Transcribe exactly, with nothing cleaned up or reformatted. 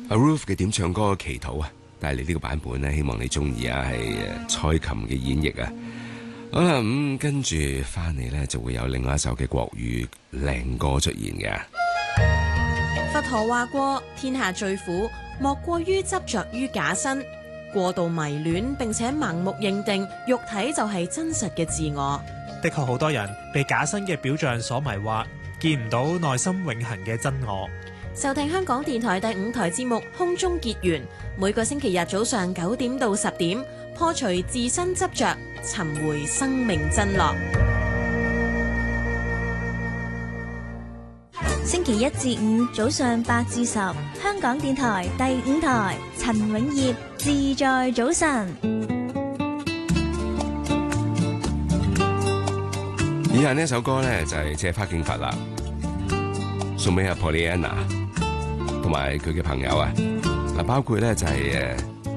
阿 Ruth 嘅點唱歌嘅祈禱啊，帶嚟呢個版本咧，希望你中意啊，係蔡琴嘅演繹啊。好啦，咁跟住翻嚟咧，就會有另外一首嘅國語靚歌出現嘅。 佛陀話過，天下最苦，莫過於執着於假身，過度迷戀並且盲目認定肉體就係真實嘅自我。 的確，好多人被假身嘅表象所迷惑，見唔到內心永恆嘅真我。 收聽香港電台第五台節目《空中結緣》，每個星期日早上九點到十點，破除自身執着，尋回生命真樂。 星期一至五早上八至十，香港電台第五台，陳永業自在早晨。 以下呢一首歌咧就係借花敬佛啦，送俾阿 Pollyanna 同埋佢嘅朋友啊，嗱，包括咧就係誒